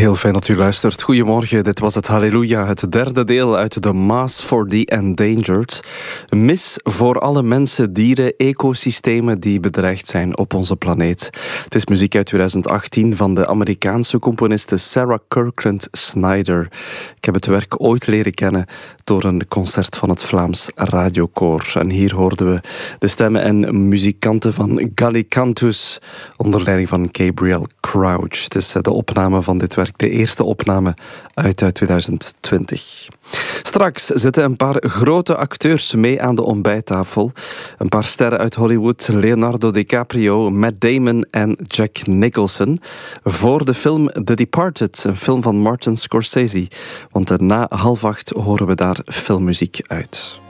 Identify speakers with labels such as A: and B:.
A: Heel fijn dat u luistert. Goedemorgen, dit was het Halleluja, het derde deel uit de Mass for the Endangered. Een mis voor alle mensen, dieren, ecosystemen die bedreigd zijn op onze planeet. Het is muziek uit 2018 van de Amerikaanse componiste Sarah Kirkland Snyder. Ik heb het werk ooit leren kennen door een concert van het Vlaams Radiokoor. En hier hoorden we de stemmen en muzikanten van Gallicantus onder leiding van Gabriel Crouch. Het is de opname van dit werk, de eerste opname uit 2020. Straks zitten een paar grote acteurs mee aan de ontbijttafel. Een paar sterren uit Hollywood, Leonardo DiCaprio, Matt Damon en Jack Nicholson. Voor de film The Departed, een film van Martin Scorsese. Want na 7:30 horen we daar filmmuziek uit.